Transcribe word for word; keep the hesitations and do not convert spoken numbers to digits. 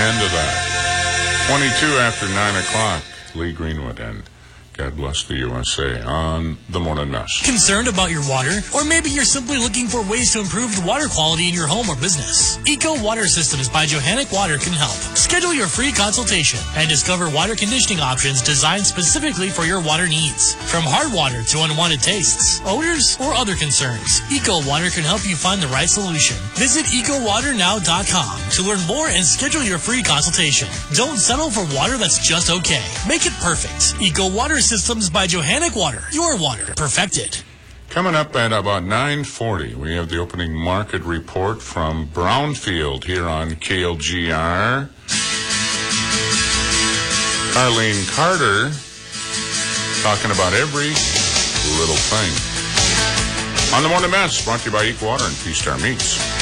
end of that. twenty-two after nine o'clock. Lee Greenwood and God Bless the U S A on the Morning Mess. Concerned about your water? Or maybe you're simply looking for ways to improve the water quality in your home or business. Eco Water Systems by Johannic Water can help. Schedule your free consultation and discover water conditioning options designed specifically for your water needs. From hard water to unwanted tastes, odors, or other concerns, Eco Water can help you find the right solution. Visit eco water now dot com to learn more and schedule your free consultation. Don't settle for water that's just okay. Make it perfect. Eco Water Systems by Johannic Water. Your water perfected. Coming up at about nine forty, we have the opening market report from Brownfield here on K L G R. Arlene Carter talking about every little thing. On the Morning Mess, brought to you by Equal Water and P-Star Meats.